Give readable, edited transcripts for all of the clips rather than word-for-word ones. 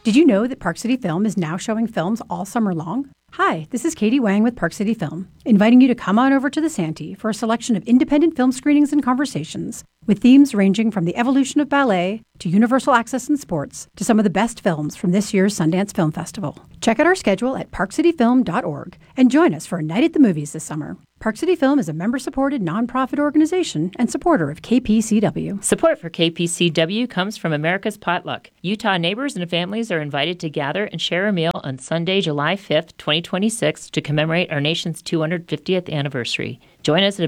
Did you know that Park City Film is now showing films all summer long? Hi, this is Katie Wang with Park City Film, inviting you to come on over to the Santee for a selection of independent film screenings and conversations with themes ranging from the evolution of ballet to universal access in sports to some of the best films from this year's Sundance Film Festival. Check out our schedule at parkcityfilm.org and join us for a night at the movies this summer. Park City Film is a member-supported nonprofit organization and supporter of KPCW. Support for KPCW comes from America's Potluck. Utah neighbors and families are invited to gather and share a meal on Sunday, July 5th, 2026 to commemorate our nation's 250th anniversary. Join us at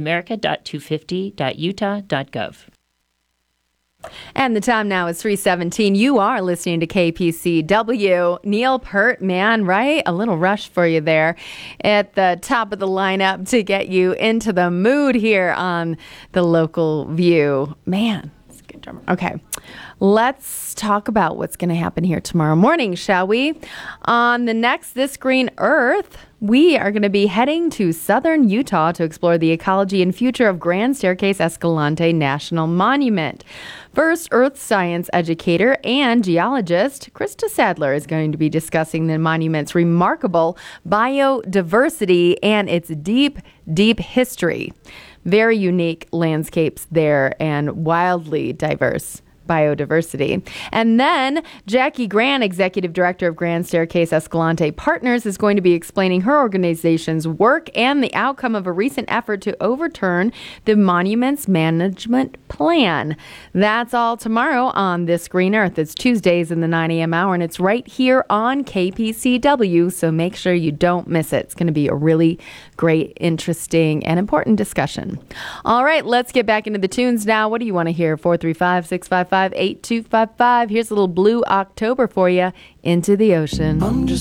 america.250.utah.gov. And the time now is 3:17. You are listening to KPCW. Neil Peart, man, right? A little rush for you there at the top of the lineup to get you into the mood here on the Local View. Man, it's a good drummer. Okay, let's talk about what's going to happen here tomorrow morning, shall we? On the next This Green Earth, we are going to be heading to southern Utah to explore the ecology and future of Grand Staircase Escalante National Monument. First, earth science educator and geologist Krista Sadler is going to be discussing the monument's remarkable biodiversity and its deep, deep history. Very unique landscapes there and wildly diverse biodiversity. And then Jackie Grant, Executive Director of Grand Staircase Escalante Partners, is going to be explaining her organization's work and the outcome of a recent effort to overturn the monument's management plan. That's all tomorrow on This Green Earth. It's Tuesdays in the 9 a.m. hour, and it's right here on KPCW, so make sure you don't miss it. It's going to be a really great, interesting, and important discussion. All right, let's get back into the tunes now. What do you want to hear? 435-655-8255. Here's a little Blue October for you, Into the Ocean. I'm just